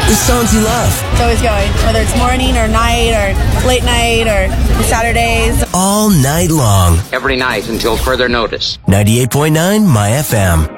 the songs you love. It's always going, whether it's morning or night or late night or Saturdays. All night long. Every night until further notice. 98.9 My FM.